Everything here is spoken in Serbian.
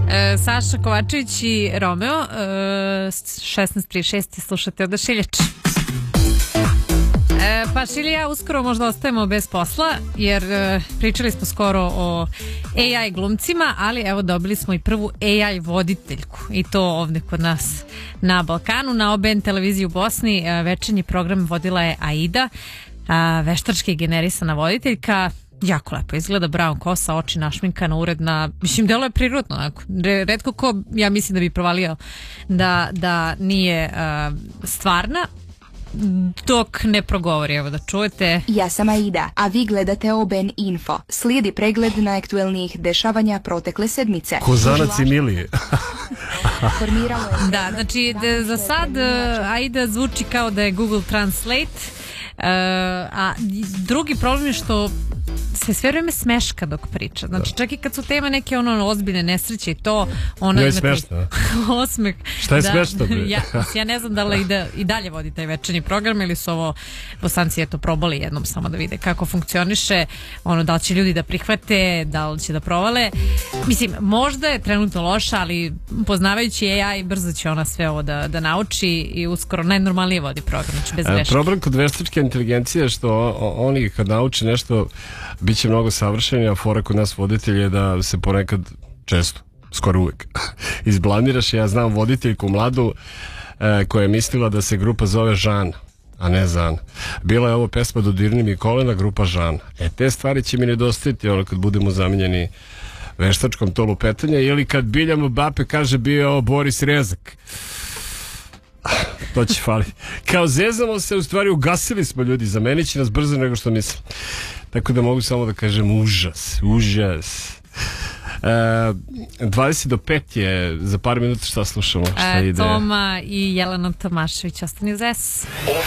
Saša Kovačević i Romeo, 16:36 slušate Odašiljač. Pa Šili i ja uskoro možda ostajemo bez posla, jer pričali smo skoro o AI glumcima, ali evo dobili smo i prvu AI voditeljku, i to ovde kod nas na Balkanu, na OBN televiziji u Bosni. Večernji program vodila je Aida, veštački generisana voditeljka. Jako lepo izgleda, brown kosa, oči našminkana, uredna, mislim, delo je prirodno, onako. Retko ko, ja mislim da bi provalio da nije stvarna dok ne progovori. Evo da čujete. Ja sam Aida, a vi gledate OBN Info. Slijedi pregled najaktuelnijih dešavanja protekle sedmice. Kozanac i Milije. Da, znači za sad Aida zvuči kao da je Google Translate, a drugi problem je što se sve vreme smeška dok priča. Znači čak i kad su tema neke ozbiljne nesreće i to ona je smešno. Osmeh. Šta je smešno? Ja ne znam da li i dalje vodi taj večernji program ili su ovo Bosanci eto probali jednom samo da vide kako funkcioniše, da li će ljudi da prihvate, da li će da provale. Mislim, možda je trenutno loša, ali poznavajući AI brzo će ona sve ovo da nauči i uskoro najnormalnije vodi program, znači bez greške. Problem kod veštačke inteligencije je što oni kad nauče nešto biće mnogo savršeni, a fora kod nas voditelj je da se ponekad, često, skoro uvek, izblamiraš. Ja znam voditeljku mladu koja je mislila da se grupa zove Žana, a ne Zana. Bila je ovo pesma Dodirni mi kolena, grupa Žana. Te stvari će mi nedostajati kad budemo zamenjeni veštačkom, to lupetanje, ili kad Biljam Bape kaže bio Boris Rezak. To će faliti. Kao zezamo se, u stvari ugasili smo ljudi, zamenit će nas brzo nego što mislim. Tako da mogu samo da kažem užas. 20 do 5 je, za par minuta šta slušamo, šta ide. Toma i Jelena Tomašević, ostani uz S.